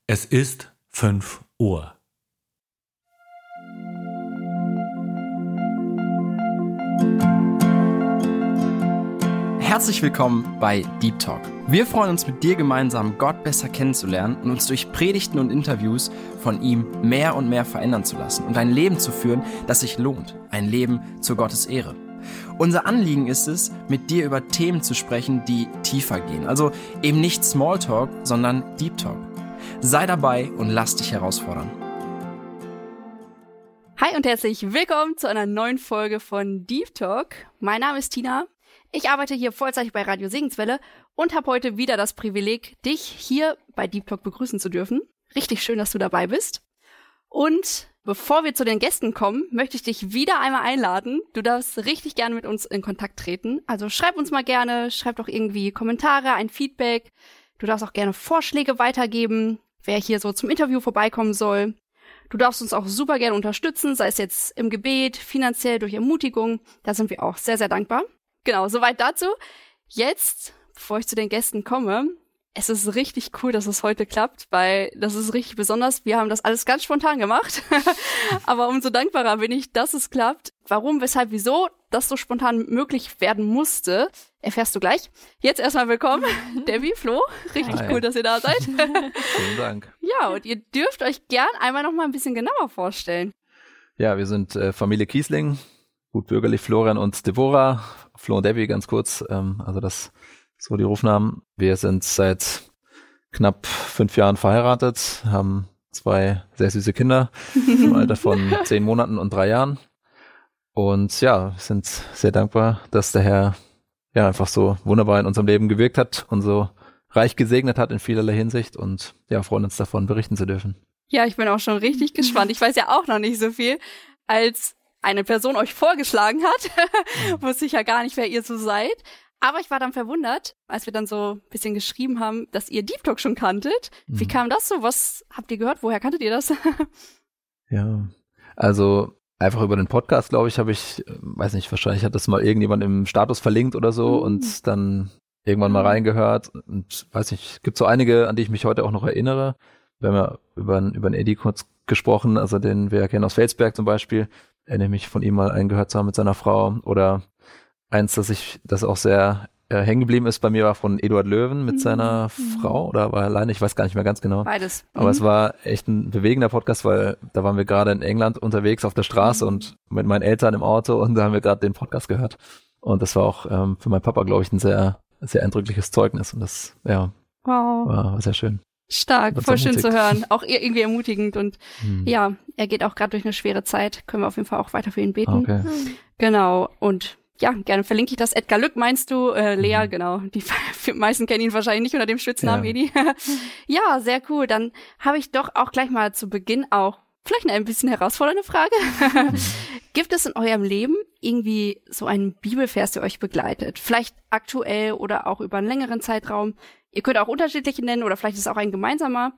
Es ist 5 Uhr. Herzlich willkommen bei Deep Talk. Wir freuen uns, mit dir gemeinsam Gott besser kennenzulernen und uns durch Predigten und Interviews von ihm mehr und mehr verändern zu lassen und ein Leben zu führen, das sich lohnt, ein Leben zu Gottes Ehre. Unser Anliegen ist es, mit dir über Themen zu sprechen, die tiefer gehen. Also eben nicht Smalltalk, sondern Deep Talk. Sei dabei und lass dich herausfordern. Hi und herzlich willkommen zu einer neuen Folge von Deep Talk. Mein Name ist Tina. Ich arbeite hier vollzeitig bei Radio Segenswelle und habe heute wieder das Privileg, dich hier bei Deep Talk begrüßen zu dürfen. Richtig schön, dass du dabei bist. Und bevor wir zu den Gästen kommen, möchte ich dich wieder einmal einladen. Du darfst richtig gerne mit uns in Kontakt treten. Also schreib uns mal gerne, schreib doch irgendwie Kommentare, ein Feedback. Du darfst auch gerne Vorschläge weitergeben, wer hier so zum Interview vorbeikommen soll. Du darfst uns auch super gerne unterstützen, sei es jetzt im Gebet, finanziell, durch Ermutigung. Da sind wir auch sehr, sehr dankbar. Genau, soweit dazu. Jetzt, bevor ich zu den Gästen komme, es ist richtig cool, dass es heute klappt, weil das ist richtig besonders. Wir haben das alles ganz spontan gemacht, aber umso dankbarer bin ich, dass es klappt. Warum, weshalb, wieso das so spontan möglich werden musste, erfährst du gleich. Jetzt erstmal willkommen, Debbie, Flo. Richtig Hi. Cool, dass ihr da seid. Vielen Dank. Ja, und ihr dürft euch gern einmal noch mal ein bisschen genauer vorstellen. Ja, wir sind Familie Kiesling, gut bürgerlich Florian und Deborah. Flo und Debbie ganz kurz, also das so die Rufnamen. Wir sind seit knapp 5 Jahren verheiratet, haben 2 sehr süße Kinder im Alter von 10 Monaten und 3 Jahren. Und ja, wir sind sehr dankbar, dass der Herr ja einfach so wunderbar in unserem Leben gewirkt hat und so reich gesegnet hat in vielerlei Hinsicht und ja, freuen uns davon berichten zu dürfen. Ja, ich bin auch schon richtig gespannt. Ich weiß ja auch noch nicht so viel, als eine Person euch vorgeschlagen hat. Wusste ich ja gar nicht, wer ihr so seid. Aber ich war dann verwundert, als wir dann so ein bisschen geschrieben haben, dass ihr Deep Talk schon kanntet. Wie kam das so? Was habt ihr gehört? Woher kanntet ihr das? Ja, also einfach über den Podcast, glaube ich, habe ich, weiß nicht, wahrscheinlich hat das mal irgendjemand im Status verlinkt oder so und dann irgendwann mal reingehört. Und weiß nicht, gibt so einige, an die ich mich heute auch noch erinnere. Wir haben ja über den Eddie kurz gesprochen, also den wir kennen aus Felsberg zum Beispiel. Erinnere mich von ihm mal eingehört zu haben mit seiner Frau. Oder eins, das auch sehr hängen geblieben ist bei mir, war von Eduard Löwen mit seiner Frau oder war er alleine, ich weiß gar nicht mehr ganz genau. Beides. Aber es war echt ein bewegender Podcast, weil da waren wir gerade in England unterwegs auf der Straße und mit meinen Eltern im Auto und da haben wir gerade den Podcast gehört. Und das war auch für meinen Papa, glaube ich, ein sehr, sehr eindrückliches Zeugnis und das, ja, war sehr schön. Stark, voll schön zu hören. Auch irgendwie ermutigend und ja, er geht auch gerade durch eine schwere Zeit. Können wir auf jeden Fall auch weiter für ihn beten. Okay. Genau, und ja, gerne verlinke ich das. Edgar Lück meinst du? Lea, genau. Die meisten kennen ihn wahrscheinlich nicht unter dem Spitznamen Edi. Ja, sehr cool. Dann habe ich doch auch gleich mal zu Beginn auch vielleicht ein bisschen herausfordernde Frage. Gibt es in eurem Leben irgendwie so einen Bibelvers, der euch begleitet? Vielleicht aktuell oder auch über einen längeren Zeitraum? Ihr könnt auch unterschiedliche nennen oder vielleicht ist es auch ein gemeinsamer.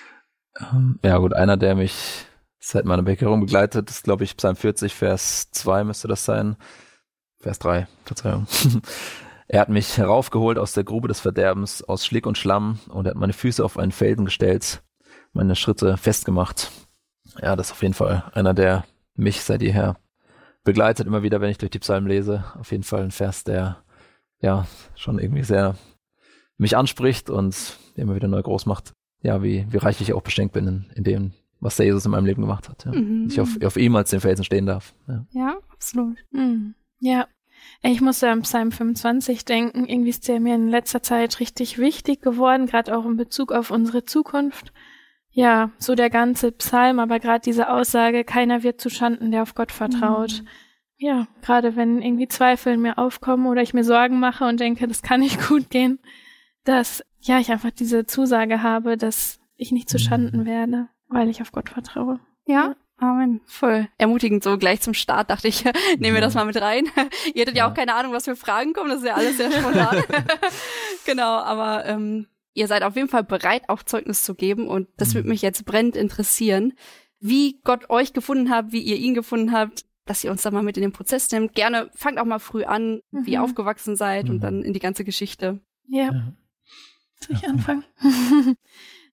Ja gut, einer, der mich seit meiner Bekehrung begleitet, ist, glaube ich, Psalm 40, Vers 2 müsste das sein. Vers 3, Verzeihung. Er hat mich heraufgeholt aus der Grube des Verderbens, aus Schlick und Schlamm und er hat meine Füße auf einen Felsen gestellt, meine Schritte festgemacht. Ja, das ist auf jeden Fall einer, der mich seit jeher begleitet, immer wieder, wenn ich durch die Psalmen lese. Auf jeden Fall ein Vers, der ja schon irgendwie sehr mich anspricht und immer wieder neu groß macht. Ja, wie reich ich auch beschenkt bin in dem, was der Jesus in meinem Leben gemacht hat. Ja. Ich auf ihm als den Felsen stehen darf. Ja, absolut. Ja, ich musste an Psalm 25 denken. Irgendwie ist der mir in letzter Zeit richtig wichtig geworden, gerade auch in Bezug auf unsere Zukunft. Ja, so der ganze Psalm, aber gerade diese Aussage, keiner wird zuschanden, der auf Gott vertraut. Ja, gerade wenn irgendwie Zweifel in mir aufkommen oder ich mir Sorgen mache und denke, das kann nicht gut gehen, dass ja ich einfach diese Zusage habe, dass ich nicht zuschanden werde, weil ich auf Gott vertraue. Ja. Amen. Voll ermutigend so gleich zum Start, dachte ich, nehmen wir das mal mit rein. Ihr hattet ja auch keine Ahnung, was für Fragen kommen, das ist ja alles sehr spontan. Genau, aber ihr seid auf jeden Fall bereit, auch Zeugnis zu geben und das würde mich jetzt brennend interessieren, wie Gott euch gefunden hat, wie ihr ihn gefunden habt, dass ihr uns da mal mit in den Prozess nimmt. Gerne fangt auch mal früh an, wie ihr aufgewachsen seid und dann in die ganze Geschichte. Ja. Soll ich anfangen?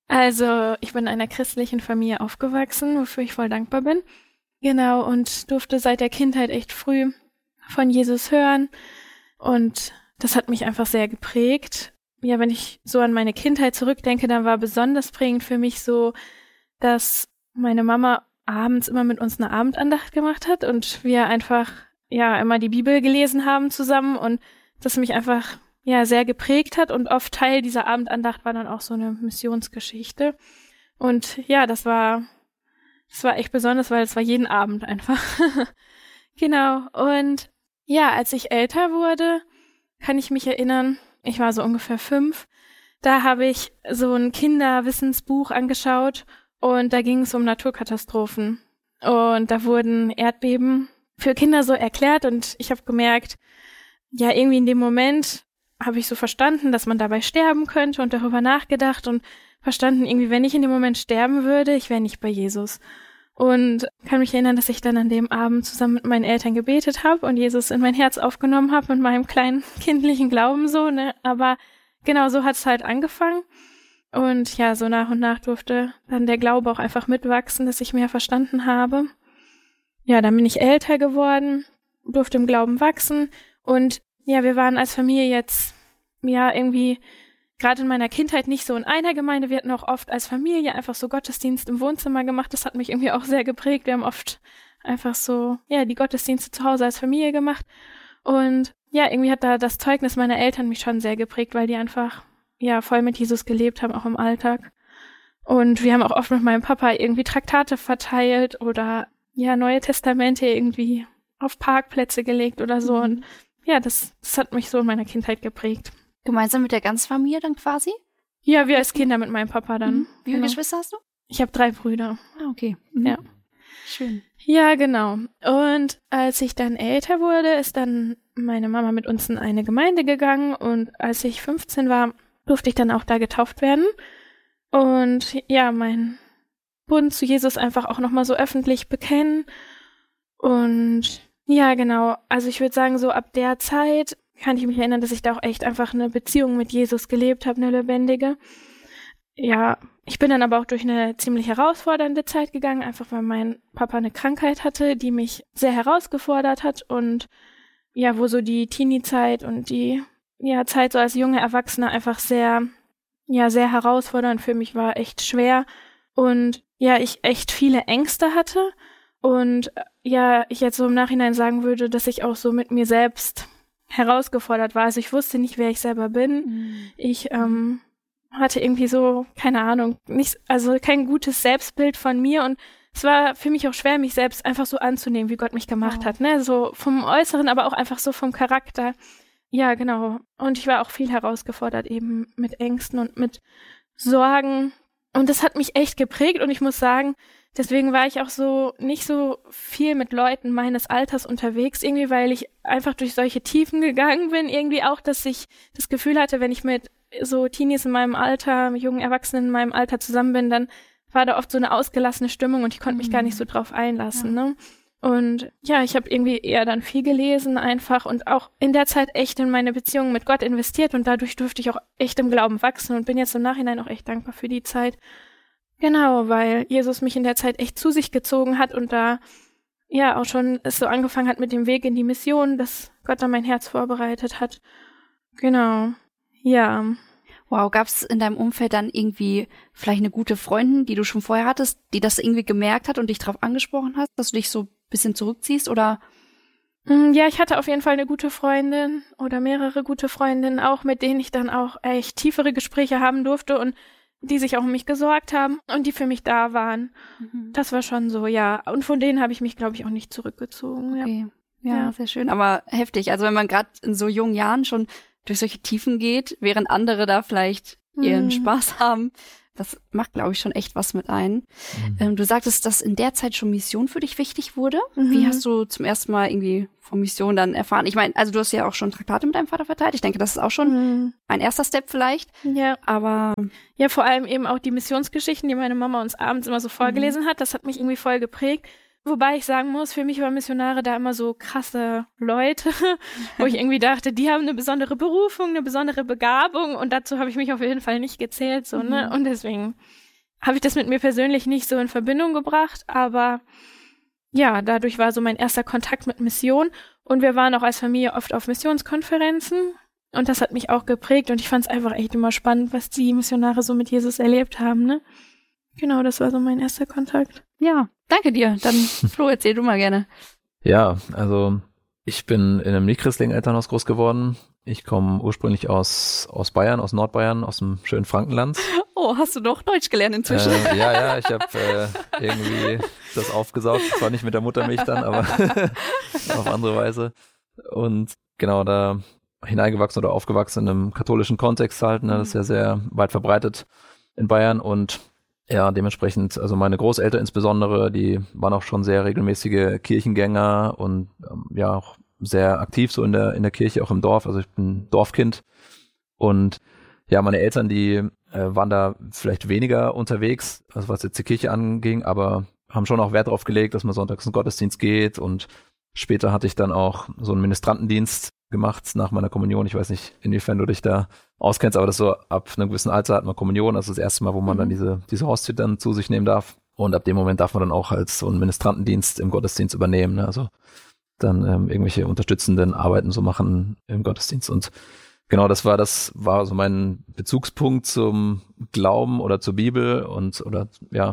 Also, ich bin in einer christlichen Familie aufgewachsen, wofür ich voll dankbar bin. Genau, und durfte seit der Kindheit echt früh von Jesus hören. Und das hat mich einfach sehr geprägt. Ja, wenn ich so an meine Kindheit zurückdenke, dann war besonders prägend für mich so, dass meine Mama abends immer mit uns eine Abendandacht gemacht hat und wir einfach, ja, immer die Bibel gelesen haben zusammen und das mich einfach, ja, sehr geprägt hat und oft Teil dieser Abendandacht war dann auch so eine Missionsgeschichte. Und ja, das war echt besonders, weil es war jeden Abend einfach. Genau. Und ja, als ich älter wurde, kann ich mich erinnern, ich war so ungefähr 5, da habe ich so ein Kinderwissensbuch angeschaut und da ging es um Naturkatastrophen. Und da wurden Erdbeben für Kinder so erklärt und ich habe gemerkt, ja, irgendwie in dem Moment habe ich so verstanden, dass man dabei sterben könnte und darüber nachgedacht und verstanden, irgendwie, wenn ich in dem Moment sterben würde, ich wäre nicht bei Jesus. Und kann mich erinnern, dass ich dann an dem Abend zusammen mit meinen Eltern gebetet habe und Jesus in mein Herz aufgenommen habe mit meinem kleinen kindlichen Glauben so, ne? Aber genau so hat es halt angefangen. Und ja, so nach und nach durfte dann der Glaube auch einfach mitwachsen, dass ich mehr verstanden habe. Ja, dann bin ich älter geworden, durfte im Glauben wachsen und ja, wir waren als Familie jetzt, ja, irgendwie gerade in meiner Kindheit nicht so in einer Gemeinde. Wir hatten auch oft als Familie einfach so Gottesdienst im Wohnzimmer gemacht. Das hat mich irgendwie auch sehr geprägt. Wir haben oft einfach so, ja, die Gottesdienste zu Hause als Familie gemacht. Und ja, irgendwie hat da das Zeugnis meiner Eltern mich schon sehr geprägt, weil die einfach, ja, voll mit Jesus gelebt haben, auch im Alltag. Und wir haben auch oft mit meinem Papa irgendwie Traktate verteilt oder, ja, Neue Testamente irgendwie auf Parkplätze gelegt oder so. Und ja, das hat mich so in meiner Kindheit geprägt. Gemeinsam mit der ganzen Familie dann quasi? Ja, wir als Kinder mit meinem Papa dann. Wie viele Geschwister hast du? Ich habe 3 Brüder. Ah, okay. Ja. Schön. Ja, genau. Und als ich dann älter wurde, ist dann meine Mama mit uns in eine Gemeinde gegangen und als ich 15 war, durfte ich dann auch da getauft werden. Und ja, mein Bund zu Jesus einfach auch nochmal so öffentlich bekennen. Und ja, genau. Also ich würde sagen, so ab der Zeit kann ich mich erinnern, dass ich da auch echt einfach eine Beziehung mit Jesus gelebt habe, eine lebendige. Ja, ich bin dann aber auch durch eine ziemlich herausfordernde Zeit gegangen, einfach weil mein Papa eine Krankheit hatte, die mich sehr herausgefordert hat und ja, wo so die Teenie-Zeit und die Zeit so als junge Erwachsene einfach sehr herausfordernd für mich war, echt schwer und ja, ich echt viele Ängste hatte und ja, ich jetzt so im Nachhinein sagen würde, dass ich auch so mit mir selbst herausgefordert war. Also ich wusste nicht, wer ich selber bin. Ich hatte irgendwie so, keine Ahnung, kein gutes Selbstbild von mir und es war für mich auch schwer, mich selbst einfach so anzunehmen, wie Gott mich gemacht hat, ne? So vom Äußeren, aber auch einfach so vom Charakter. Ja, genau. Und ich war auch viel herausgefordert eben mit Ängsten und mit Sorgen. Und das hat mich echt geprägt und ich muss sagen, deswegen war ich auch so nicht so viel mit Leuten meines Alters unterwegs, irgendwie, weil ich einfach durch solche Tiefen gegangen bin, irgendwie auch, dass ich das Gefühl hatte, wenn ich mit so Teenies in meinem Alter, mit jungen Erwachsenen in meinem Alter zusammen bin, dann war da oft so eine ausgelassene Stimmung und ich konnte mich gar nicht so drauf einlassen, ne? Und ja, ich habe irgendwie eher dann viel gelesen einfach und auch in der Zeit echt in meine Beziehung mit Gott investiert und dadurch durfte ich auch echt im Glauben wachsen und bin jetzt im Nachhinein auch echt dankbar für die Zeit. Genau, weil Jesus mich in der Zeit echt zu sich gezogen hat und da ja auch schon es so angefangen hat mit dem Weg in die Mission, dass Gott da mein Herz vorbereitet hat. Genau, ja. Wow, gab es in deinem Umfeld dann irgendwie vielleicht eine gute Freundin, die du schon vorher hattest, die das irgendwie gemerkt hat und dich darauf angesprochen hat, dass du dich so ein bisschen zurückziehst, oder? Ja, ich hatte auf jeden Fall eine gute Freundin oder mehrere gute Freundinnen auch, mit denen ich dann auch echt tiefere Gespräche haben durfte und die sich auch um mich gesorgt haben und die für mich da waren. Das war schon so, ja. Und von denen habe ich mich, glaube ich, auch nicht zurückgezogen. Okay. Ja, sehr schön, aber heftig. Also wenn man gerade in so jungen Jahren schon durch solche Tiefen geht, während andere da vielleicht ihren Spaß haben, das macht, glaube ich, schon echt was mit ein. Du sagtest, dass in der Zeit schon Mission für dich wichtig wurde. Wie hast du zum ersten Mal irgendwie von Mission dann erfahren? Ich meine, also du hast ja auch schon Traktate mit deinem Vater verteilt. Ich denke, das ist auch schon ein erster Step vielleicht. Ja. Aber ja, vor allem eben auch die Missionsgeschichten, die meine Mama uns abends immer so vorgelesen hat. Das hat mich irgendwie voll geprägt. Wobei ich sagen muss, für mich waren Missionare da immer so krasse Leute, wo ich irgendwie dachte, die haben eine besondere Berufung, eine besondere Begabung und dazu habe ich mich auf jeden Fall nicht gezählt, so, ne? Und deswegen habe ich das mit mir persönlich nicht so in Verbindung gebracht, aber ja, dadurch war so mein erster Kontakt mit Mission und wir waren auch als Familie oft auf Missionskonferenzen und das hat mich auch geprägt und ich fand es einfach echt immer spannend, was die Missionare so mit Jesus erlebt haben, ne? Genau, das war so mein erster Kontakt. Ja, danke dir. Dann, Flo, erzähl du mal gerne. Ja, also ich bin in einem nicht-christlichen Elternhaus groß geworden. Ich komme ursprünglich aus Bayern, aus Nordbayern, aus dem schönen Frankenland. Oh, hast du doch Deutsch gelernt inzwischen? Ja, ich habe irgendwie das aufgesaugt. Zwar nicht mit der Muttermilch dann, aber auf andere Weise. Und genau, da hineingewachsen oder aufgewachsen in einem katholischen Kontext halt. Ne? Das ist ja sehr weit verbreitet in Bayern und ja, dementsprechend, also meine Großeltern insbesondere, die waren auch schon sehr regelmäßige Kirchengänger und ja auch sehr aktiv so in der Kirche, auch im Dorf. Also ich bin Dorfkind und ja, meine Eltern, die waren da vielleicht weniger unterwegs, also was jetzt die Kirche anging, aber haben schon auch Wert darauf gelegt, dass man sonntags in den Gottesdienst geht und später hatte ich dann auch so einen Ministrantendienst gemacht nach meiner Kommunion. Ich weiß nicht, inwiefern du dich da auskennst, aber das so ab einem gewissen Alter hat man Kommunion. Das ist das erste Mal, wo man dann diese Hostie dann zu sich nehmen darf. Und ab dem Moment darf man dann auch als so einen Ministrantendienst im Gottesdienst übernehmen. Ne? Also dann irgendwelche unterstützenden Arbeiten so machen im Gottesdienst. Und genau, das war so mein Bezugspunkt zum Glauben oder zur Bibel oder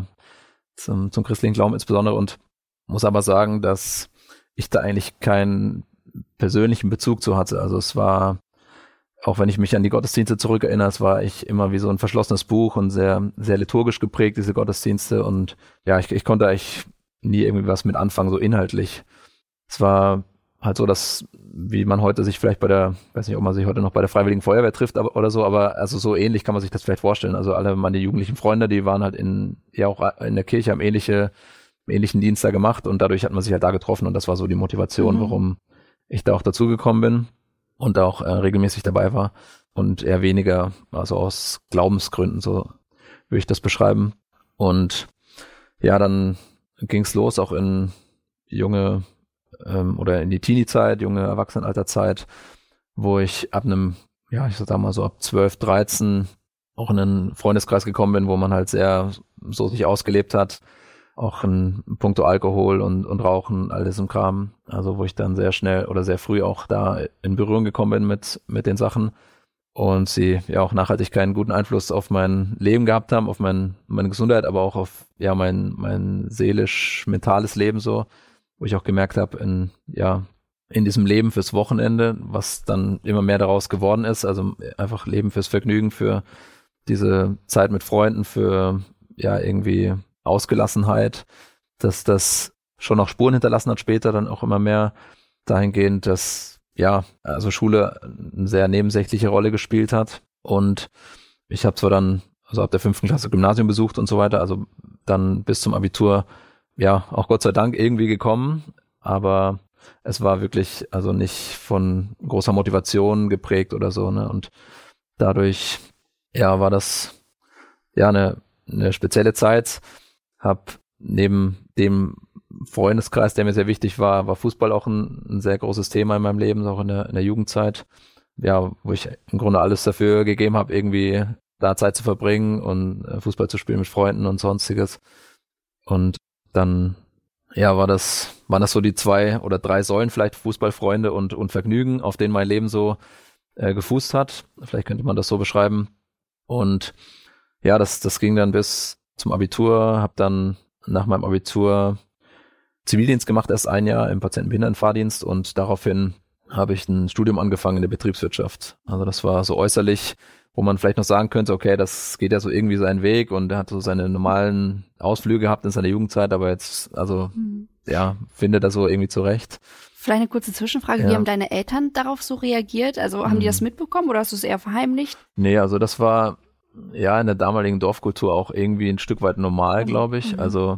zum christlichen Glauben insbesondere. Und muss aber sagen, dass ich da eigentlich keinen persönlichen Bezug zu hatte. Also es war, auch wenn ich mich an die Gottesdienste zurückerinnere, es war ich immer wie so ein verschlossenes Buch und sehr, sehr liturgisch geprägt, diese Gottesdienste. Und ja, ich konnte eigentlich nie irgendwie was mit anfangen, so inhaltlich. Es war halt so, dass, wie man heute sich vielleicht weiß nicht, ob man sich heute noch bei der Freiwilligen Feuerwehr trifft oder so, aber also so ähnlich kann man sich das vielleicht vorstellen. Also alle meine jugendlichen Freunde, die waren halt auch in der Kirche, haben ähnlichen Dienst da gemacht und dadurch hat man sich halt da getroffen und das war so die Motivation, warum ich da auch dazugekommen bin und auch regelmäßig dabei war und eher weniger, also aus Glaubensgründen, so würde ich das beschreiben. Und ja, dann ging's los, auch in junge oder in die Teenie-Zeit, junge Erwachsenenalterzeit, wo ich ab einem, ja, ich sag mal so ab 12, 13 auch in einen Freundeskreis gekommen bin, wo man halt sehr so sich ausgelebt hat, auch in puncto Alkohol und Rauchen, all diesem Kram. Also wo ich dann sehr schnell oder sehr früh auch da in Berührung gekommen bin mit den Sachen und sie ja auch nachhaltig keinen guten Einfluss auf mein Leben gehabt haben, auf meine Gesundheit, aber auch auf ja mein seelisch-mentales Leben so, wo ich auch gemerkt habe, in diesem Leben fürs Wochenende, was dann immer mehr daraus geworden ist, also einfach Leben fürs Vergnügen, für diese Zeit mit Freunden, für ja irgendwie Ausgelassenheit, dass das schon noch Spuren hinterlassen hat später, dann auch immer mehr dahingehend, dass ja, also Schule eine sehr nebensächliche Rolle gespielt hat und ich habe zwar dann, also ab der 5. Klasse Gymnasium besucht und so weiter, also dann bis zum Abitur, ja, auch Gott sei Dank irgendwie gekommen, aber es war wirklich, also nicht von großer Motivation geprägt oder so, ne, und dadurch, ja, war das ja eine spezielle Zeit. Hab neben dem Freundeskreis, der mir sehr wichtig war Fußball auch ein sehr großes Thema in meinem Leben, auch in der Jugendzeit. Ja, wo ich im Grunde alles dafür gegeben habe, irgendwie da Zeit zu verbringen und Fußball zu spielen mit Freunden und sonstiges. Und dann, ja, waren das so die 2 oder 3 Säulen, vielleicht Fußballfreunde und Vergnügen, auf denen mein Leben so gefußt hat. Vielleicht könnte man das so beschreiben. Und ja, das ging dann bis zum Abitur, habe dann nach meinem Abitur Zivildienst gemacht, erst 1 Jahr im Patientenbehindertenfahrdienst und daraufhin habe ich ein Studium angefangen in der Betriebswirtschaft. Also das war so äußerlich, wo man vielleicht noch sagen könnte, okay, das geht ja so irgendwie seinen Weg und er hat so seine normalen Ausflüge gehabt in seiner Jugendzeit, aber jetzt, also ja, finde da so irgendwie zurecht. Vielleicht eine kurze Zwischenfrage, Ja. wie haben deine Eltern darauf so reagiert? Also haben die das mitbekommen oder hast du es eher verheimlicht? Nee, also das war ja in der damaligen Dorfkultur auch irgendwie ein Stück weit normal, glaube ich. Also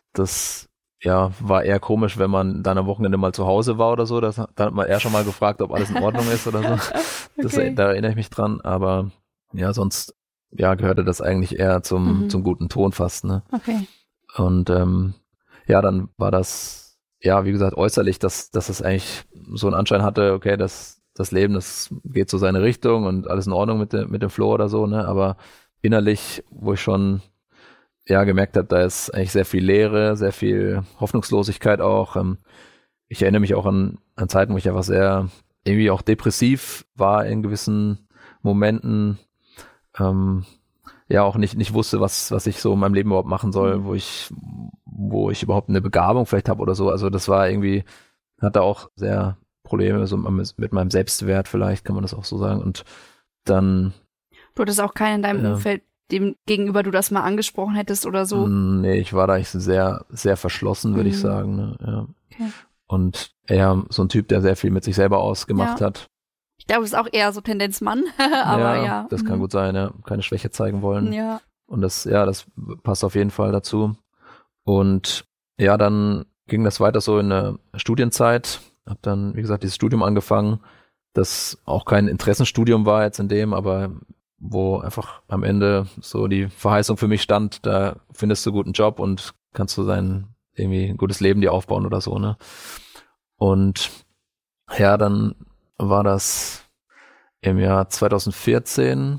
das ja war eher komisch, wenn man dann am Wochenende mal zu Hause war oder so. Dann hat man eher schon mal gefragt, ob alles in Ordnung ist oder so. Da erinnere ich mich dran. Aber ja, sonst ja gehörte das eigentlich eher zum guten Ton fast. Ne? Okay. Und ja, dann war das, ja, wie gesagt, äußerlich, dass es eigentlich so einen Anschein hatte, okay, das Leben, das geht so seine Richtung und alles in Ordnung mit dem Flow oder so, ne? Aber innerlich, wo ich schon ja gemerkt habe, da ist eigentlich sehr viel Leere, sehr viel Hoffnungslosigkeit auch. Ich erinnere mich auch an Zeiten, wo ich einfach sehr irgendwie auch depressiv war in gewissen Momenten, ja auch nicht wusste, was ich so in meinem Leben überhaupt machen soll, wo ich überhaupt eine Begabung vielleicht habe oder so. Also das war irgendwie, hatte auch sehr Probleme so mit meinem Selbstwert vielleicht, kann man das auch so sagen. Und dann... Du hattest auch keinen in deinem Umfeld, dem gegenüber du das mal angesprochen hättest oder so? Nee, ich war da eigentlich sehr, sehr verschlossen, würde ich sagen. Ne? Ja. Okay. Und eher so ein Typ, der sehr viel mit sich selber ausgemacht hat. Ich glaube, es ist auch eher so Tendenz Mann, aber ja. Das kann gut sein, ja. Keine Schwäche zeigen wollen. Ja. Und das passt auf jeden Fall dazu. Und ja, dann ging das weiter so in der Studienzeit. Hab dann, wie gesagt, dieses Studium angefangen, das auch kein Interessenstudium war jetzt in dem, aber wo einfach am Ende so die Verheißung für mich stand, da findest du einen guten Job und kannst du irgendwie ein gutes Leben dir aufbauen oder so, ne? Und ja, dann war das im Jahr 2014,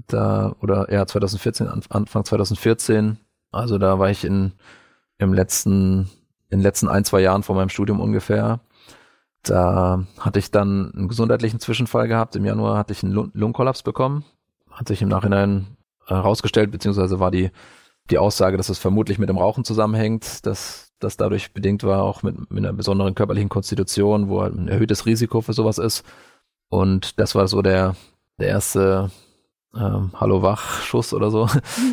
Anfang 2014, also da war ich in den letzten 1-2 Jahren vor meinem Studium ungefähr. Da hatte ich dann einen gesundheitlichen Zwischenfall gehabt. Im Januar hatte ich einen Lungenkollaps bekommen. Hat sich im Nachhinein herausgestellt, beziehungsweise war die Aussage, dass es vermutlich mit dem Rauchen zusammenhängt, dass das dadurch bedingt war, auch mit einer besonderen körperlichen Konstitution, wo halt ein erhöhtes Risiko für sowas ist. Und das war so der erste Hallo-Wach-Schuss oder so,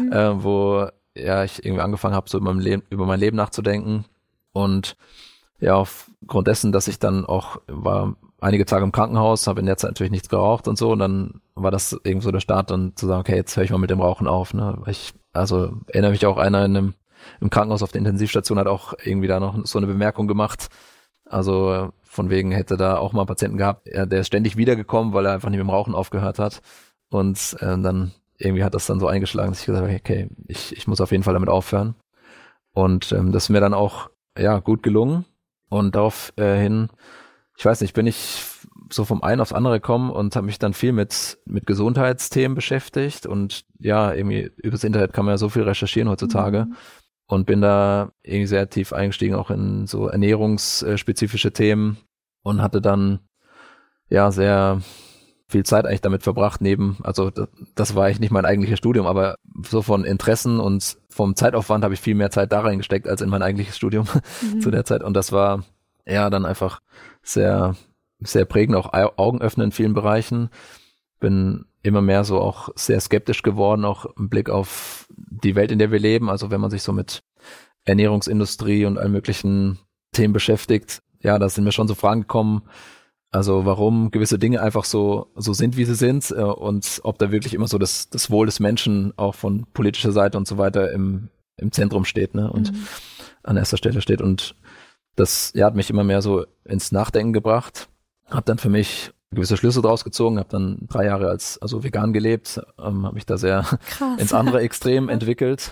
wo ja ich irgendwie angefangen habe, so über mein Leben nachzudenken. Und ja, aufgrund dessen, dass ich dann auch war einige Tage im Krankenhaus, habe in der Zeit natürlich nichts geraucht und so, und dann war das irgendwie so der Start, dann zu sagen, okay, jetzt höre ich mal mit dem Rauchen auf. Ne? Also erinnere mich auch, einer im Krankenhaus auf der Intensivstation hat auch irgendwie da noch so eine Bemerkung gemacht. Also von wegen hätte da auch mal einen Patienten gehabt, der ist ständig wiedergekommen, weil er einfach nicht mit dem Rauchen aufgehört hat. Und dann irgendwie hat das dann so eingeschlagen, dass ich gesagt habe, okay, ich muss auf jeden Fall damit aufhören. Und das ist mir dann auch ja gut gelungen. Und daraufhin, ich weiß nicht, bin ich so vom einen aufs andere gekommen und habe mich dann viel mit Gesundheitsthemen beschäftigt. Und ja, irgendwie übers Internet kann man ja so viel recherchieren heutzutage. Und bin da irgendwie sehr tief eingestiegen, auch in so ernährungsspezifische Themen, und hatte dann ja sehr viel Zeit eigentlich damit verbracht, also das war eigentlich nicht mein eigentliches Studium, aber so von Interessen und vom Zeitaufwand habe ich viel mehr Zeit da reingesteckt als in mein eigentliches Studium zu der Zeit. Und das war ja dann einfach sehr, sehr prägend, auch augenöffnend in vielen Bereichen. Bin immer mehr so auch sehr skeptisch geworden, auch im Blick auf die Welt, in der wir leben. Also wenn man sich so mit Ernährungsindustrie und allen möglichen Themen beschäftigt, ja, da sind mir schon so Fragen gekommen, also warum gewisse Dinge einfach so sind, wie sie sind, und ob da wirklich immer so das Wohl des Menschen auch von politischer Seite und so weiter im Zentrum steht, ne, und an erster Stelle steht. Und das hat mich immer mehr so ins Nachdenken gebracht. Hab dann für mich gewisse Schlüsse draus gezogen, habe dann 3 Jahre also vegan gelebt, habe mich da sehr ins andere Extrem entwickelt.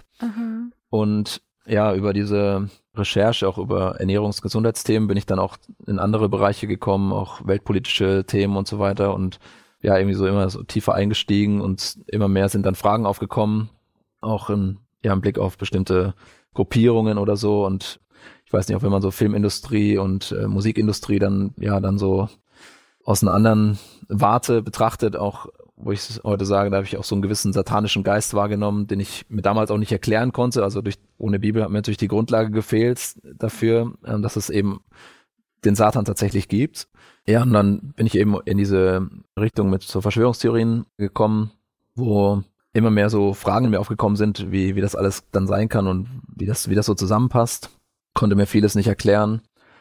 Und ja, über diese Recherche, auch über Ernährungs- und Gesundheitsthemen, bin ich dann auch in andere Bereiche gekommen, auch weltpolitische Themen und so weiter, und ja, irgendwie so immer so tiefer eingestiegen, und immer mehr sind dann Fragen aufgekommen, auch im Blick auf bestimmte Gruppierungen oder so. Und ich weiß nicht, auch wenn man so Filmindustrie und Musikindustrie dann so aus einer anderen Warte betrachtet, auch wo ich heute sage, da habe ich auch so einen gewissen satanischen Geist wahrgenommen, den ich mir damals auch nicht erklären konnte. Also ohne Bibel hat mir natürlich die Grundlage gefehlt dafür, dass es eben den Satan tatsächlich gibt. Ja, und dann bin ich eben in diese Richtung mit so Verschwörungstheorien gekommen, wo immer mehr so Fragen in mir aufgekommen sind, wie das alles dann sein kann und wie das so zusammenpasst. Konnte mir vieles nicht erklären.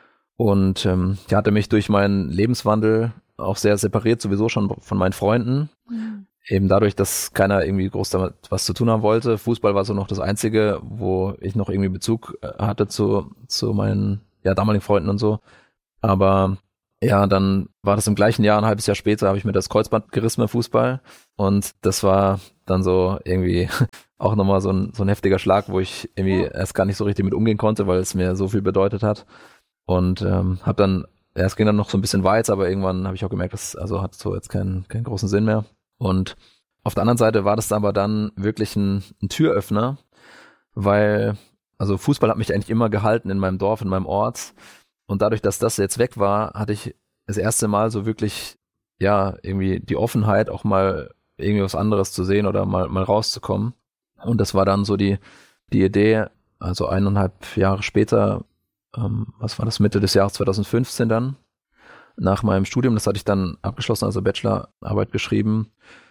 Und ich hatte mich durch meinen Lebenswandel auch sehr separiert, sowieso schon von meinen Freunden. Eben dadurch, dass keiner irgendwie groß damit was zu tun haben wollte. Fußball war so noch das Einzige, wo ich noch irgendwie Bezug hatte zu meinen damaligen Freunden und so. Aber ja, dann war das im gleichen Jahr, ein halbes Jahr später, habe ich mir das Kreuzband gerissen beim Fußball. Und das war dann so irgendwie auch nochmal so ein heftiger Schlag, wo ich irgendwie erst gar nicht so richtig mit umgehen konnte, weil es mir so viel bedeutet hat. Und habe dann, ja, es ging dann noch so ein bisschen weiter, aber irgendwann habe ich auch gemerkt, das also hat so jetzt keinen großen Sinn mehr. Und auf der anderen Seite war das aber dann wirklich ein Türöffner, weil, also Fußball hat mich eigentlich immer gehalten in meinem Dorf, in meinem Ort. Und dadurch, dass das jetzt weg war, hatte ich das erste Mal so wirklich, ja, irgendwie die Offenheit, auch mal irgendwie was anderes zu sehen oder mal rauszukommen. Und das war dann so die Idee, also 1,5 Jahre später, was war das, Mitte des Jahres 2015 dann, nach meinem Studium, das hatte ich dann abgeschlossen, also Bachelorarbeit geschrieben.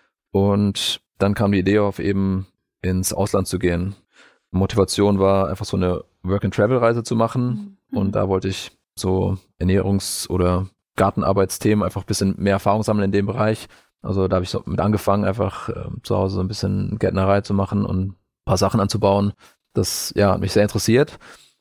Und dann kam die Idee auf, eben ins Ausland zu gehen. Motivation war einfach so eine Work-and-Travel-Reise zu machen. Und da wollte ich so Ernährungs- oder Gartenarbeitsthemen einfach ein bisschen mehr Erfahrung sammeln in dem Bereich. Also da habe ich so mit angefangen, einfach zu Hause so ein bisschen Gärtnerei zu machen und ein paar Sachen anzubauen. Das, ja, hat mich sehr interessiert.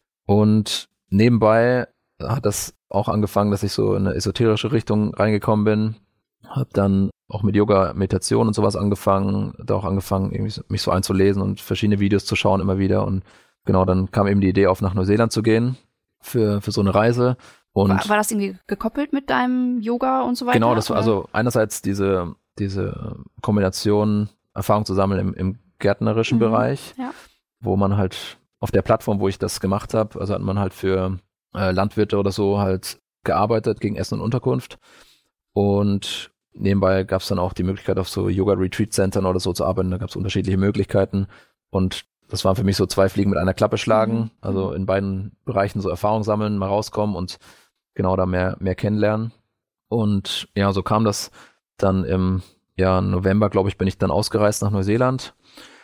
Und nebenbei hat das auch angefangen, dass ich so in eine esoterische Richtung reingekommen bin. Habe dann auch mit Yoga, Meditation und sowas angefangen. Da auch angefangen, irgendwie mich so einzulesen und verschiedene Videos zu schauen immer wieder. Und genau, dann kam eben die Idee auf, nach Neuseeland zu gehen für so eine Reise. Und war das irgendwie gekoppelt mit deinem Yoga und so weiter? Genau, das war also einerseits diese Kombination, Erfahrung zu sammeln im gärtnerischen Bereich, wo man halt auf der Plattform, wo ich das gemacht habe, also hat man halt für Landwirte oder so halt gearbeitet gegen Essen und Unterkunft. Und nebenbei gab es dann auch die Möglichkeit, auf so Yoga-Retreat-Centern oder so zu arbeiten. Da gab es unterschiedliche Möglichkeiten. Und das waren für mich so 2 Fliegen mit einer Klappe schlagen. Also in beiden Bereichen so Erfahrung sammeln, mal rauskommen und genau da mehr kennenlernen. Und ja, so kam das dann im November, glaube ich, bin ich dann ausgereist nach Neuseeland.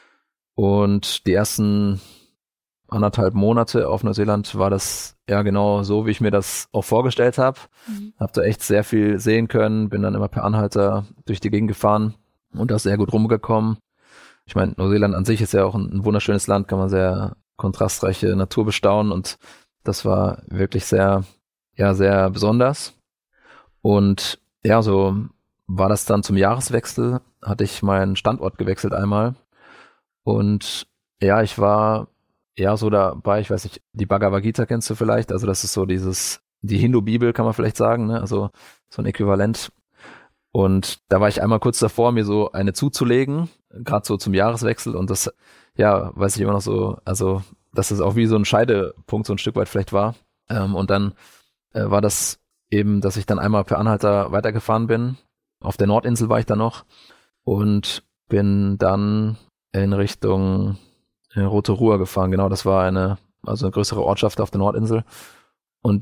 Und die ersten 1,5 Monate auf Neuseeland war das ja genau so, wie ich mir das auch vorgestellt habe. Hab da echt sehr viel sehen können, bin dann immer per Anhalter durch die Gegend gefahren und da sehr gut rumgekommen. Ich meine, Neuseeland an sich ist ja auch ein wunderschönes Land, kann man sehr kontrastreiche Natur bestaunen und das war wirklich sehr, ja, sehr besonders. Und ja, so war das dann zum Jahreswechsel, hatte ich meinen Standort gewechselt einmal und ja, ich war ja so dabei, ich weiß nicht, die Bhagavad Gita kennst du vielleicht, also das ist so die Hindu-Bibel kann man vielleicht sagen, ne? Also so ein Äquivalent. Und da war ich einmal kurz davor, mir so eine zuzulegen, gerade so zum Jahreswechsel und das, ja, weiß ich immer noch so, also dass es auch wie so ein Scheidepunkt so ein Stück weit vielleicht war. Und dann war das eben, dass ich dann einmal per Anhalter weitergefahren bin. Auf der Nordinsel war ich dann noch und bin dann in Richtung Rotorua gefahren. Genau, das war eine größere Ortschaft auf der Nordinsel. Und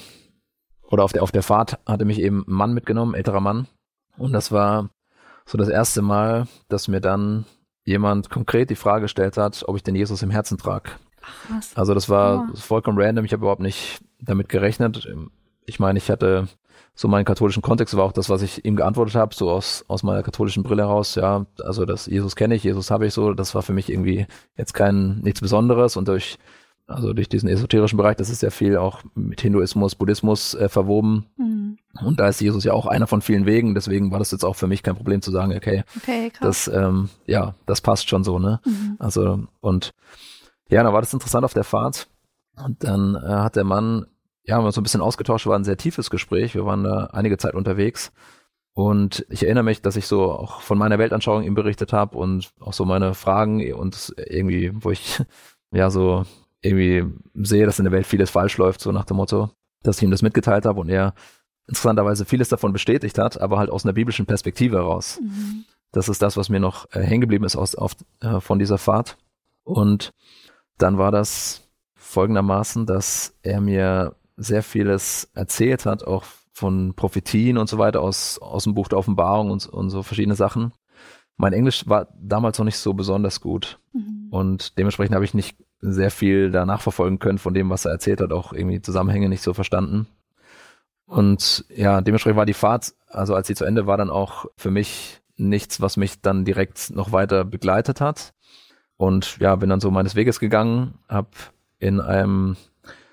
auf der Fahrt hatte mich eben ein Mann mitgenommen, ein älterer Mann. Und das war so das erste Mal, dass mir dann jemand konkret die Frage gestellt hat, ob ich den Jesus im Herzen trage. Was? Also das war vollkommen random, ich habe überhaupt nicht damit gerechnet. Ich meine, ich hatte so meinen katholischen Kontext, war auch das, was ich ihm geantwortet habe, so aus meiner katholischen Brille heraus, ja, also das Jesus kenne ich, Jesus habe ich so, das war für mich irgendwie jetzt nichts Besonderes und durch diesen esoterischen Bereich, das ist ja viel auch mit Hinduismus, Buddhismus verwoben und da ist Jesus ja auch einer von vielen Wegen, deswegen war das jetzt auch für mich kein Problem zu sagen, okay krass. Das passt schon so, ne? Also und ja, dann war das interessant auf der Fahrt und dann hat der Mann, ja, haben wir uns so ein bisschen ausgetauscht, war ein sehr tiefes Gespräch, wir waren da einige Zeit unterwegs und ich erinnere mich, dass ich so auch von meiner Weltanschauung ihm berichtet habe und auch so meine Fragen und irgendwie, wo ich ja so irgendwie sehe, dass in der Welt vieles falsch läuft, so nach dem Motto, dass ich ihm das mitgeteilt habe und er interessanterweise vieles davon bestätigt hat, aber halt aus einer biblischen Perspektive heraus. Das ist das, was mir noch hängen geblieben ist von dieser Fahrt. Und dann war das folgendermaßen, dass er mir sehr vieles erzählt hat, auch von Prophetien und so weiter aus dem Buch der Offenbarung und so verschiedene Sachen. Mein Englisch war damals noch nicht so besonders gut und dementsprechend habe ich nicht sehr viel da nachverfolgen können von dem, was er erzählt hat, auch irgendwie Zusammenhänge nicht so verstanden. Und ja, dementsprechend war die Fahrt, also als sie zu Ende war, dann auch für mich nichts, was mich dann direkt noch weiter begleitet hat. Und ja, bin dann so meines Weges gegangen, habe in einem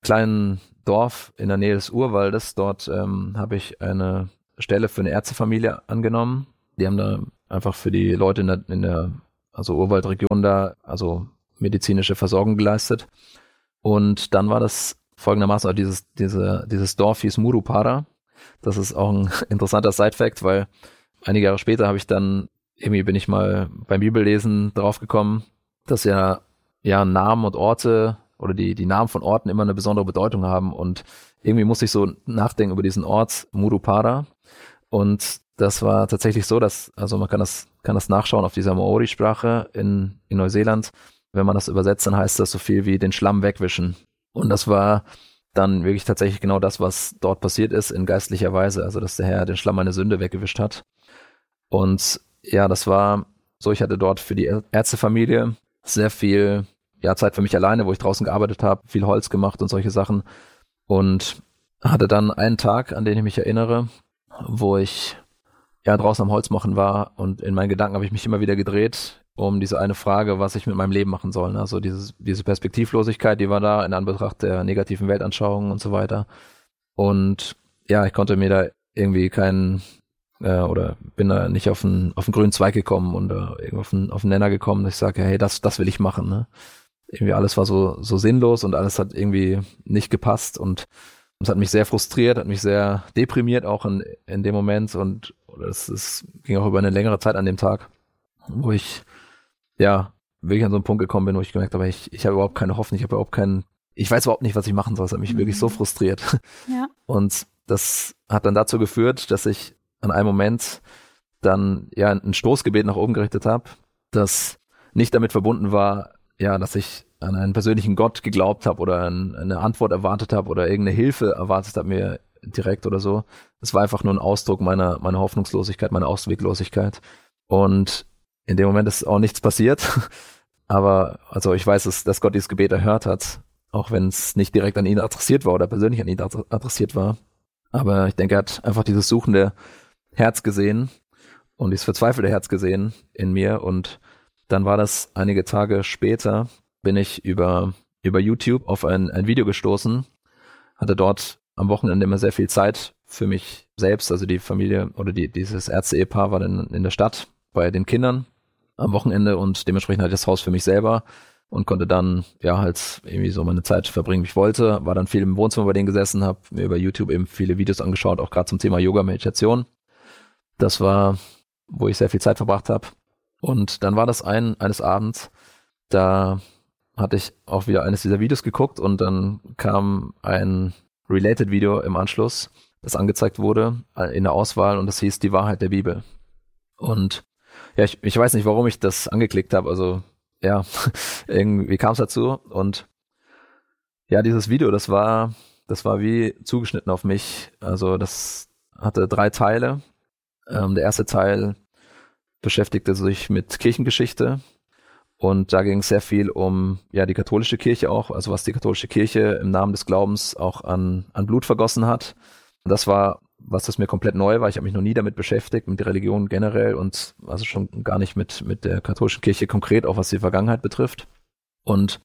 kleinen Dorf in der Nähe des Urwaldes. Dort habe ich eine Stelle für eine Ärztefamilie angenommen. Die haben da einfach für die Leute in der also Urwaldregion da, also medizinische Versorgung geleistet. Und dann war das folgendermaßen, also dieses Dorf hieß Murupara. Das ist auch ein interessanter Side-Fact, weil einige Jahre später bin ich mal beim Bibellesen draufgekommen, dass ja Namen und Orte oder die Namen von Orten immer eine besondere Bedeutung haben. Und irgendwie musste ich so nachdenken über diesen Ort Murupara. Und das war tatsächlich so, dass, also man kann das nachschauen auf dieser Maori-Sprache in Neuseeland. Wenn man das übersetzt, dann heißt das so viel wie den Schlamm wegwischen. Und das war dann wirklich tatsächlich genau das, was dort passiert ist in geistlicher Weise. Also, dass der Herr den Schlamm meiner Sünde weggewischt hat. Und ja, das war so, ich hatte dort für die Ärztefamilie sehr viel Zeit für mich alleine, wo ich draußen gearbeitet habe, viel Holz gemacht und solche Sachen. Und hatte dann einen Tag, an den ich mich erinnere, wo ich draußen am Holz machen war, und in meinen Gedanken habe ich mich immer wieder gedreht um diese eine Frage, was ich mit meinem Leben machen soll. Also diese Perspektivlosigkeit, die war da in Anbetracht der negativen Weltanschauungen und so weiter. Und ja, ich konnte mir da irgendwie oder bin da nicht auf einen grünen Zweig gekommen und irgendwie auf einen Nenner gekommen, dass ich sage, hey, das will ich machen. Ne? Irgendwie alles war so sinnlos und alles hat irgendwie nicht gepasst, und es hat mich sehr frustriert, hat mich sehr deprimiert auch in dem Moment, und es ging auch über eine längere Zeit an dem Tag, wo ich wirklich an so einen Punkt gekommen bin, wo ich gemerkt habe, ich habe überhaupt keine Hoffnung, ich weiß überhaupt nicht, was ich machen soll. Es hat mich wirklich so frustriert. Ja. Und das hat dann dazu geführt, dass ich an einem Moment dann ein Stoßgebet nach oben gerichtet habe, das nicht damit verbunden war, dass ich an einen persönlichen Gott geglaubt habe oder eine Antwort erwartet habe oder irgendeine Hilfe erwartet habe mir direkt oder so. Es war einfach nur ein Ausdruck meiner Hoffnungslosigkeit, meiner Ausweglosigkeit. Und in dem Moment ist auch nichts passiert. Aber also ich weiß, dass Gott dieses Gebet erhört hat, auch wenn es nicht direkt an ihn adressiert war oder persönlich an ihn adressiert war. Aber ich denke, er hat einfach dieses suchende Herz gesehen und dieses verzweifelte Herz gesehen in mir. Und dann war das einige Tage später, bin ich über YouTube auf ein Video gestoßen, hatte dort am Wochenende immer sehr viel Zeit für mich selbst. Also die Familie oder dieses Ärzte-Ehepaar war dann in der Stadt bei den Kindern am Wochenende, und dementsprechend hatte ich das Haus für mich selber und konnte dann halt irgendwie so meine Zeit verbringen, wie ich wollte. War dann viel im Wohnzimmer bei denen gesessen, habe mir über YouTube eben viele Videos angeschaut, auch gerade zum Thema Yoga, Meditation. Das war, wo ich sehr viel Zeit verbracht habe. Und dann war das eines Abends, da hatte ich auch wieder eines dieser Videos geguckt, und dann kam ein Related-Video im Anschluss, das angezeigt wurde in der Auswahl, und das hieß Die Wahrheit der Bibel. Und ich weiß nicht, warum ich das angeklickt habe, also irgendwie kam es dazu, und dieses Video, das war wie zugeschnitten auf mich. Also das hatte 3 Teile. Der erste Teil beschäftigte sich mit Kirchengeschichte, und da ging es sehr viel um die katholische Kirche auch, also was die katholische Kirche im Namen des Glaubens auch an Blut vergossen hat. Und das war was, das mir komplett neu war. Ich habe mich noch nie damit beschäftigt, mit der Religion generell, und also schon gar nicht mit der katholischen Kirche konkret, auch was die Vergangenheit betrifft. Und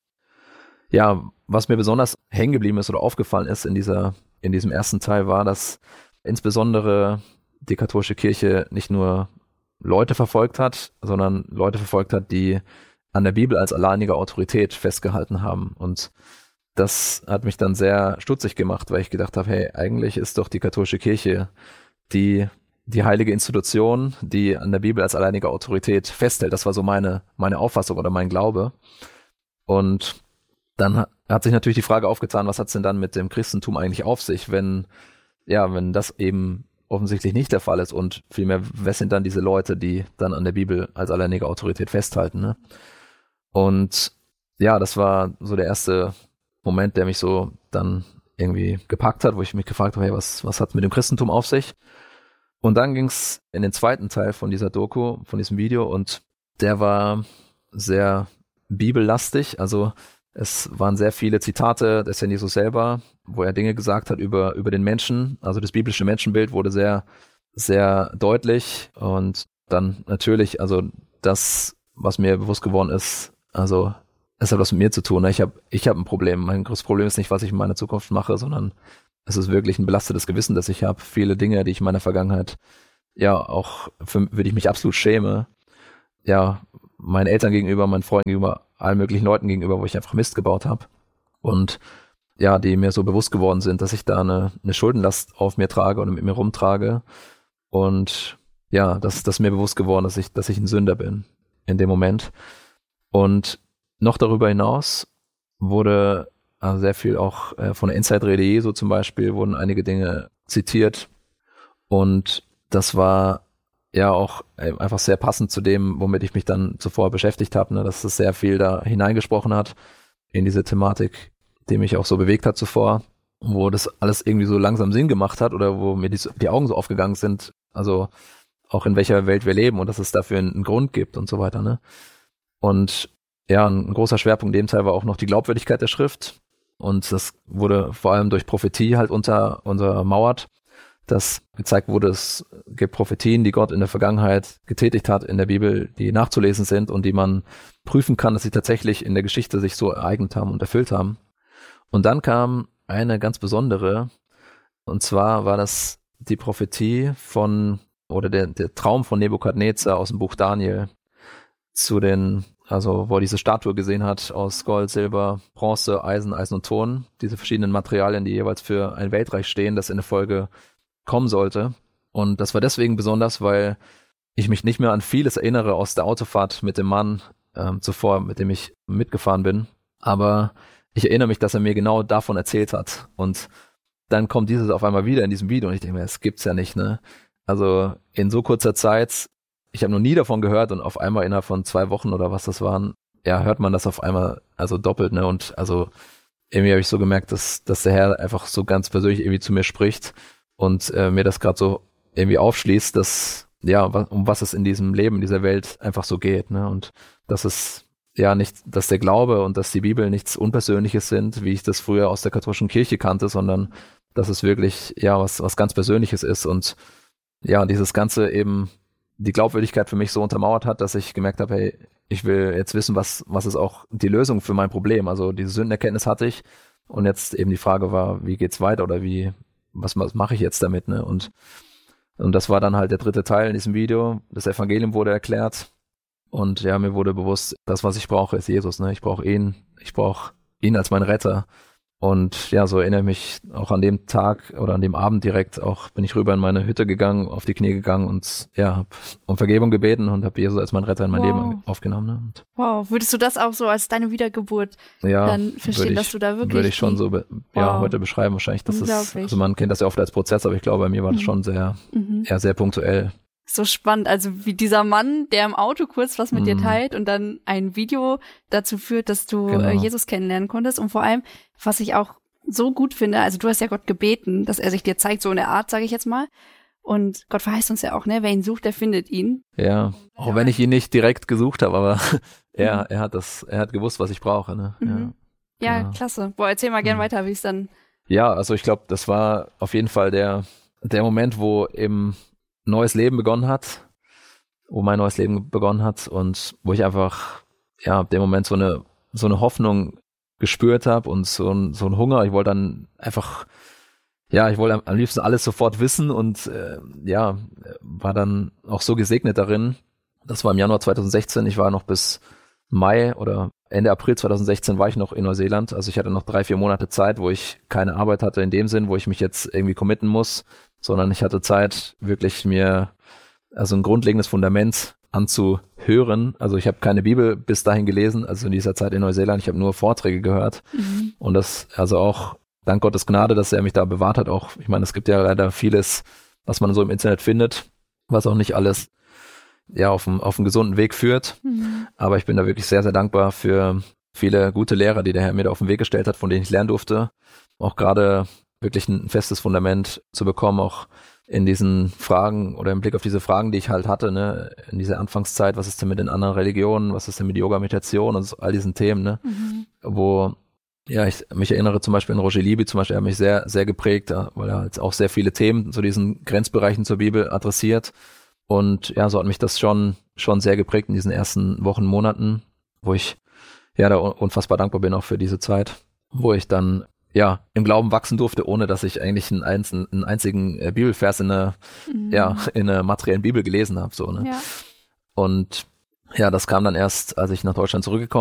was mir besonders hängen geblieben ist oder aufgefallen ist in diesem ersten Teil war, dass insbesondere die katholische Kirche nicht nur Leute verfolgt hat, sondern Leute verfolgt hat, die an der Bibel als alleinige Autorität festgehalten haben. Und das hat mich dann sehr stutzig gemacht, weil ich gedacht habe, hey, eigentlich ist doch die katholische Kirche die heilige Institution, die an der Bibel als alleinige Autorität festhält. Das war so meine Auffassung oder mein Glaube. Und dann hat sich natürlich die Frage aufgetan, was hat es denn dann mit dem Christentum eigentlich auf sich, wenn das eben offensichtlich nicht der Fall ist, und vielmehr, wer sind dann diese Leute, die dann an der Bibel als alleinige Autorität festhalten, ne? Und das war so der erste Moment, der mich so dann irgendwie gepackt hat, wo ich mich gefragt habe, hey, was hat mit dem Christentum auf sich? Und dann ging es in den zweiten Teil von dieser Doku, von diesem Video, und der war sehr bibellastig. Also es waren sehr viele Zitate des Herrn Jesus selber, wo er Dinge gesagt hat über den Menschen. Also das biblische Menschenbild wurde sehr, sehr deutlich. Und dann natürlich, also das, was mir bewusst geworden ist, also es hat was mit mir zu tun. Ne? Ich hab ein Problem. Mein größtes Problem ist nicht, was ich in meiner Zukunft mache, sondern es ist wirklich ein belastetes Gewissen, das ich habe. Viele Dinge, die ich in meiner Vergangenheit, ja, auch für die ich mich absolut schäme, ja, meinen Eltern gegenüber, meinen Freunden gegenüber, allen möglichen Leuten gegenüber, wo ich einfach Mist gebaut habe. Und ja, die mir so bewusst geworden sind, dass ich da eine Schuldenlast auf mir trage und mit mir rumtrage. Und ja, das mir bewusst geworden, dass ich ein Sünder bin in dem Moment. Und noch darüber hinaus wurde sehr viel auch von der Inside-Rede Jesu zum Beispiel, wurden einige Dinge zitiert. Und das war ja auch einfach sehr passend zu dem, womit ich mich dann zuvor beschäftigt habe, ne, dass es sehr viel da hineingesprochen hat in diese Thematik, die mich auch so bewegt hat zuvor, wo das alles irgendwie so langsam Sinn gemacht hat oder wo mir die Augen so aufgegangen sind, also auch in welcher Welt wir leben und dass es dafür einen Grund gibt und so weiter, ne? Und ja, ein großer Schwerpunkt in dem Teil war auch noch die Glaubwürdigkeit der Schrift und das wurde vor allem durch Prophetie halt untermauert, dass gezeigt wurde, es gibt Prophetien, die Gott in der Vergangenheit getätigt hat in der Bibel, die nachzulesen sind und die man prüfen kann, dass sie tatsächlich in der Geschichte sich so ereignet haben und erfüllt haben. Und dann kam eine ganz besondere, und zwar war das die Prophetie der Traum von Nebukadnezar aus dem Buch Daniel wo er diese Statue gesehen hat aus Gold, Silber, Bronze, Eisen und Ton, diese verschiedenen Materialien, die jeweils für ein Weltreich stehen, das in der Folge kommen sollte. Und das war deswegen besonders, weil ich mich nicht mehr an vieles erinnere aus der Autofahrt mit dem Mann zuvor, mit dem ich mitgefahren bin. Aber ich erinnere mich, dass er mir genau davon erzählt hat. Und dann kommt dieses auf einmal wieder in diesem Video und ich denke mir, das gibt's ja nicht, ne? Also in so kurzer Zeit, ich habe noch nie davon gehört und auf einmal innerhalb von 2 Wochen oder was das waren, ja, hört man das auf einmal, also doppelt, ne? Und also irgendwie habe ich so gemerkt, dass der Herr einfach so ganz persönlich irgendwie zu mir spricht und mir das gerade so irgendwie aufschließt, dass, ja, um was es in diesem Leben, in dieser Welt einfach so geht, ne? Und dass es ja nicht, dass der Glaube und dass die Bibel nichts Unpersönliches sind, wie ich das früher aus der katholischen Kirche kannte, sondern dass es wirklich, ja, was ganz Persönliches ist und ja, dieses Ganze eben die Glaubwürdigkeit für mich so untermauert hat, dass ich gemerkt habe, hey, ich will jetzt wissen, was ist auch die Lösung für mein Problem. Also diese Sündenerkenntnis hatte ich und jetzt eben die Frage war, wie geht's weiter oder was mache ich jetzt damit, ne? Und das war dann halt der 3. Teil in diesem Video. Das Evangelium wurde erklärt und ja, mir wurde bewusst, das, was ich brauche, ist Jesus, ne? Ich brauche ihn als meinen Retter. Und ja, so erinnere ich mich auch an dem Tag oder an dem Abend direkt auch, bin ich rüber in meine Hütte gegangen, auf die Knie gegangen und ja, habe um Vergebung gebeten und habe Jesus als meinen Retter in mein Leben aufgenommen. Ne? Und wow, würdest du das auch so als deine Wiedergeburt dann verstehen, dass du da wirklich... Würde ich schon so heute beschreiben wahrscheinlich. Das ist, also man kennt das ja oft als Prozess, aber ich glaube, bei mir war das schon sehr punktuell. So spannend, also wie dieser Mann, der im Auto kurz was mit dir teilt und dann ein Video dazu führt, dass du Jesus kennenlernen konntest. Und vor allem, was ich auch so gut finde, also du hast ja Gott gebeten, dass er sich dir zeigt, so in der Art, sage ich jetzt mal. Und Gott verheißt uns ja auch, ne, wer ihn sucht, der findet ihn. Ja, auch wenn ich ihn nicht direkt gesucht habe, aber er hat gewusst, was ich brauche, ne. Ja, klasse. Boah, erzähl mal gern weiter, wie es dann... Ja, also ich glaube, das war auf jeden Fall der Moment, wo eben neues Leben begonnen hat, wo mein neues Leben begonnen hat und wo ich einfach, ja, ab dem Moment so eine Hoffnung gespürt habe und so ein Hunger. Ich wollte dann einfach, ja, ich wollte am liebsten alles sofort wissen und war dann auch so gesegnet darin. Das war im Januar 2016, ich war noch bis Mai oder Ende April 2016 war ich noch in Neuseeland, also ich hatte noch 3-4 Monate Zeit, wo ich keine Arbeit hatte in dem Sinn, wo ich mich jetzt irgendwie committen muss, sondern ich hatte Zeit, wirklich mir also ein grundlegendes Fundament anzuhören. Also ich habe keine Bibel bis dahin gelesen, also in dieser Zeit in Neuseeland, ich habe nur Vorträge gehört und das, also auch dank Gottes Gnade, dass er mich da bewahrt hat, auch, ich meine, es gibt ja leider vieles, was man so im Internet findet, was auch nicht alles ja auf einem gesunden Weg führt, aber ich bin da wirklich sehr, sehr dankbar für viele gute Lehrer, die der Herr mir da auf den Weg gestellt hat, von denen ich lernen durfte, auch gerade wirklich ein festes Fundament zu bekommen, auch in diesen Fragen oder im Blick auf diese Fragen, die ich halt hatte, ne, in dieser Anfangszeit, was ist denn mit den anderen Religionen, was ist denn mit Yoga, Meditation und so, all diesen Themen, ne, wo, ja, ich mich erinnere zum Beispiel an Roger Libby, zum Beispiel, er hat mich sehr, sehr geprägt, weil er jetzt auch sehr viele Themen zu diesen Grenzbereichen zur Bibel adressiert und ja, so hat mich das schon sehr geprägt in diesen ersten Wochen, Monaten, wo ich da unfassbar dankbar bin auch für diese Zeit, wo ich dann im Glauben wachsen durfte, ohne dass ich eigentlich einen einzigen Bibelvers in einer materiellen Bibel gelesen habe. So, ne? Ja. Und ja, das kam dann erst, als ich nach Deutschland zurückgekommen